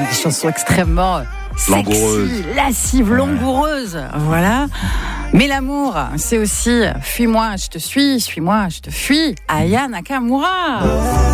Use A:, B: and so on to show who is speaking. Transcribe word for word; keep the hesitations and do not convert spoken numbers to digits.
A: des chansons extrêmement
B: langoureuse,
A: sexy, lascive, langoureuse, voilà. Mais l'amour, c'est aussi « Fuis-moi, je te suis, suis-moi, je te fuis », Aya Nakamura.